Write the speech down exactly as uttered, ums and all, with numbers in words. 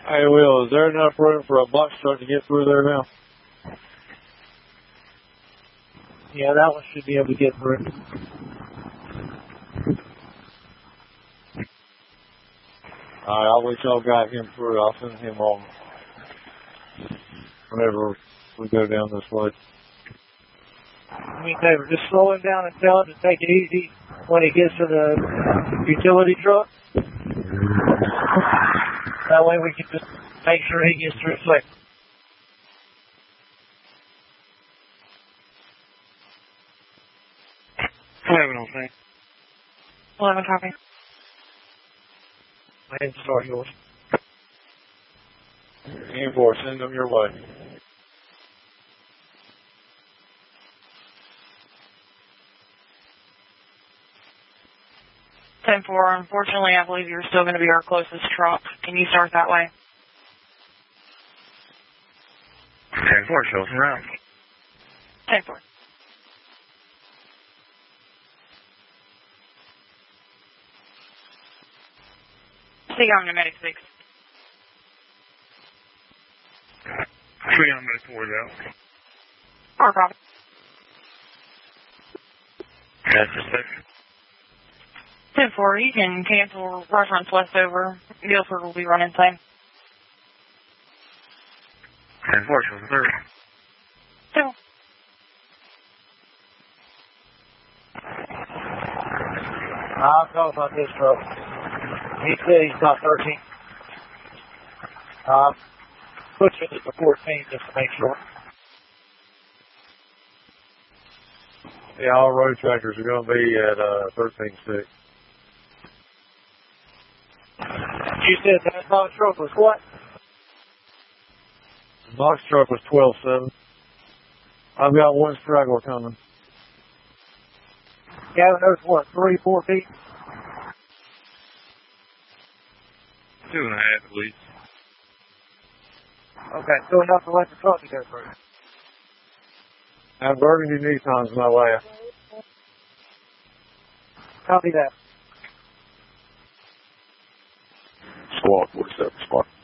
Hey, Will, is there enough room for a box truck to get through there now? Yeah, that one should be able to get through. Alright, I'll let y'all guide him through. I'll send him on whenever we go down this way. Me and David, just slow him down and tell him to take it easy when he gets to the utility truck. That way we can just make sure he gets through safe. eleven on thing. eleven copy. My head's start yours. ten four, send them your way. ten four, unfortunately, I believe you're still going to be our closest truck. Can you start that way? ten four, show us around. ten four. See you on the medic six. Three on medic four out. Our copy. That's a six. ten four, you can cancel reference leftover. Guilford will be running same. ten four, show us third. ten. I'll talk about this truck. He said he's got thirteen. Uh, put you at the fourteen just to make sure. Yeah, all road tractors are going to be at uh, thirteen six. You said that box truck was what? The box truck was twelve seven. I've got one straggler coming. Gavin, there's what, three, four feet? Two and a half at least. Okay, so enough to let the truck to go through. And Burgundy Nissan's my last. Copy that. Squad forty-seven, spot.